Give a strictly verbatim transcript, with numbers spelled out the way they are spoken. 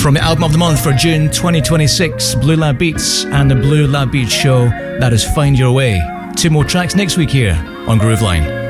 From the album of the month for June twenty twenty-six, Blue Lab Beats and the Blue Lab Beats show, that is Find Your Way. Two more tracks next week here on Grooveline.